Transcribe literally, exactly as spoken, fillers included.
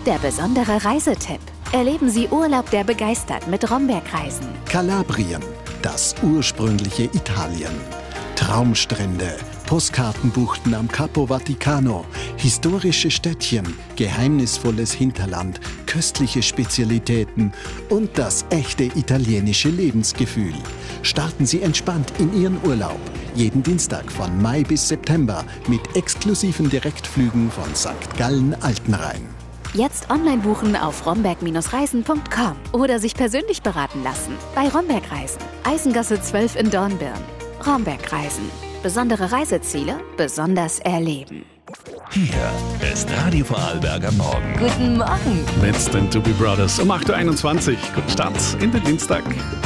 der besondere Reisetipp. Erleben Sie Urlaub, der begeistert mit Romberg-Reisen. Kalabrien, das ursprüngliche Italien. Traumstrände, Postkartenbuchten am Capo Vaticano, historische Städtchen, geheimnisvolles Hinterland, köstliche Spezialitäten und das echte italienische Lebensgefühl. Starten Sie entspannt in Ihren Urlaub. Jeden Dienstag von Mai bis September mit exklusiven Direktflügen von Sankt Gallen-Altenrhein. Jetzt online buchen auf romberg Reisen punkt com oder sich persönlich beraten lassen bei Romberg Reisen, Eisengasse zwölf in Dornbirn. Romberg Reisen. Besondere Reiseziele, besonders erleben. Hier ist Radio Vorarlberg am Morgen. Guten Morgen. Mit den Doobie Brothers um acht Uhr einundzwanzig. Guten Start in den Dienstag.